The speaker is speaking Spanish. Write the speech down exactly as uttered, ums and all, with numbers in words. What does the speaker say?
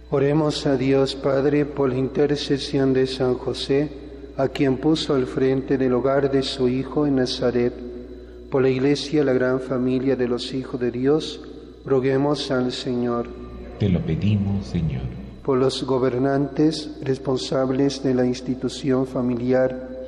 Oremos a Dios Padre por la intercesión de San José, a quien puso al frente del hogar de su Hijo en Nazaret. Por la Iglesia, la gran familia de los hijos de Dios, roguemos al Señor. Te lo pedimos, Señor. Por los gobernantes responsables de la institución familiar,